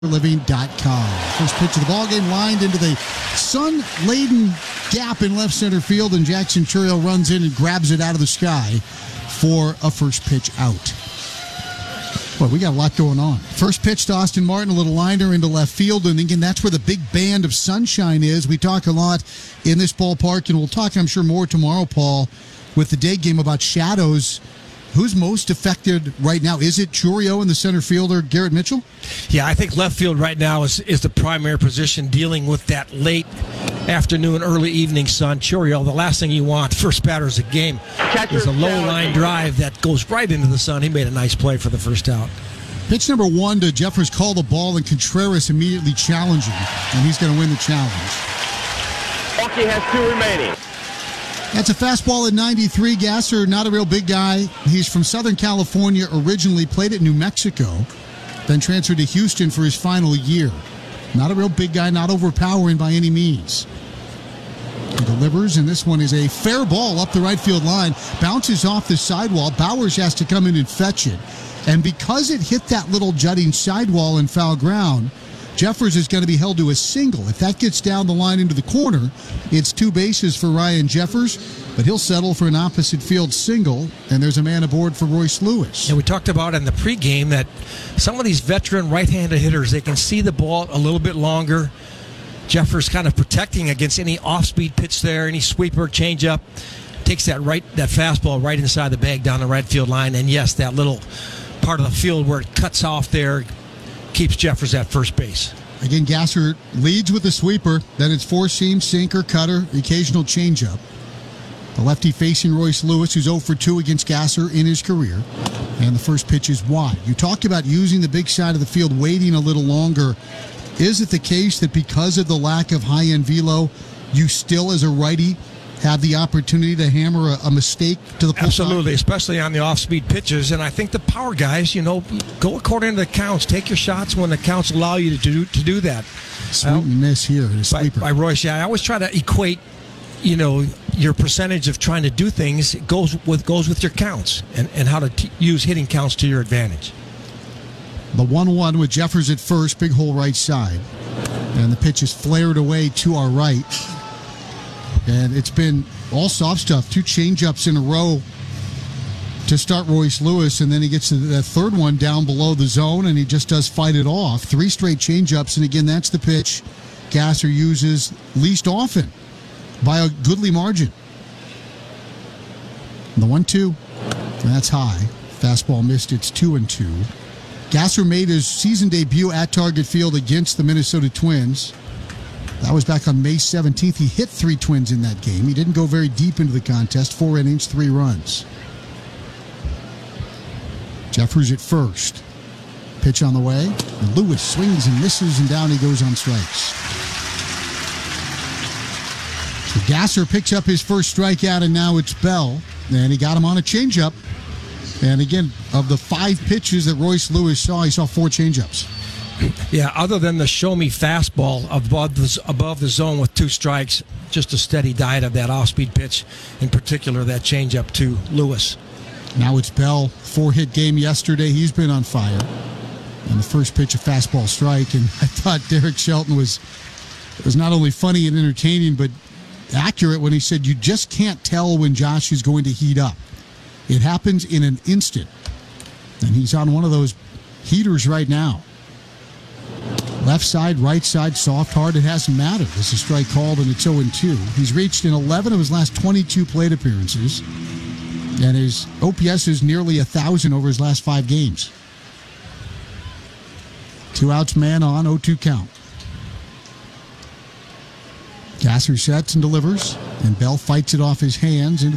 living.com. First pitch of the ballgame lined into the sun-laden gap in left center field, and Jackson Chourio runs in and grabs it out of the sky for a first pitch out. Boy, we got a lot going on. First pitch to Austin Martin, a little liner into left field, and again, that's where the big band of sunshine is. We talk a lot in this ballpark, and we'll talk, I'm sure, more tomorrow, Paul, with the day game about shadows. Who's most affected right now? Is it Chourio and the center fielder, Garrett Mitchell? Yeah, I think left field right now is the primary position dealing with that late afternoon, early evening sun. Chourio, the last thing you want, first batter of the game, is a low line drive that goes right into the sun. He made a nice play for the first out. Pitch number one to Jeffers, call the ball, and Contreras immediately challenging, and he's going to win the challenge. Hockey has two remaining. That's a fastball at 93. Gasser, not a real big guy. He's from Southern California originally, played at New Mexico, then transferred to Houston for his final year. Not a real big guy, not overpowering by any means. He delivers, and this one is a fair ball up the right field line. Bounces off the sidewall. Bowers has to come in and fetch it. And because it hit that little jutting sidewall in foul ground, Jeffers is going to be held to a single. If that gets down the line into the corner, it's two bases for Ryan Jeffers, but he'll settle for an opposite field single, and there's a man aboard for Royce Lewis. And we talked about in the pregame that some of these veteran right-handed hitters, they can see the ball a little bit longer. Jeffers kind of protecting against any off-speed pitch there, any sweeper, changeup. Takes that fastball right inside the bag down the right field line, and yes, that little part of the field where it cuts off there keeps Jeffers at first base. Again, Gasser leads with the sweeper. Then it's four-seam, sinker, cutter, occasional changeup. The lefty facing Royce Lewis, who's 0 for 2 against Gasser in his career. And the first pitch is wide. You talked about using the big side of the field, waiting a little longer. Is it the case that because of the lack of high-end velo, you still, as a righty, have the opportunity to hammer a mistake to the pull? Absolutely, especially on the off-speed pitches. And I think the power guys, go according to the counts. Take your shots when the counts allow you to do that. Swing and miss here. By Royce, yeah. I always try to equate, your percentage of trying to do things goes with your counts and how to use hitting counts to your advantage. The 1-1 with Jeffers at first, big hole right side. And the pitch is flared away to our right. And it's been all soft stuff. 2 changeups in a row to start Royce Lewis, and then he gets to that third one down below the zone, and he just does fight it off. 3 straight changeups, and again, that's the pitch Gasser uses least often by a goodly margin. And the 1-2, and that's high. Fastball missed. It's 2-2. Gasser made his season debut at Target Field against the Minnesota Twins. That was back on May 17th. He hit 3 Twins in that game. He didn't go very deep into the contest. 4 innings, 3 runs. Jeffers at first. Pitch on the way. And Lewis swings and misses, and down he goes on strikes. So Gasser picks up his first strikeout, and now it's Bell. And he got him on a changeup. And again, of the 5 pitches that Royce Lewis saw, he saw 4 changeups. Yeah, other than the show-me fastball above the zone with 2 strikes, just a steady diet of that off-speed pitch, in particular that changeup to Lewis. Now it's Bell, 4-hit game yesterday. He's been on fire. And the first pitch, a fastball strike. And I thought Derek Shelton was not only funny and entertaining, but accurate when he said you just can't tell when Josh is going to heat up. It happens in an instant. And he's on one of those heaters right now. Left side, right side, soft, hard, it hasn't mattered. This is strike called, and it's 0-2. He's reached in 11 of his last 22 plate appearances, and his OPS is nearly 1,000 over his last 5 games. 2 outs, man on, 0-2 count. Gasser sets and delivers, and Bell fights it off his hands into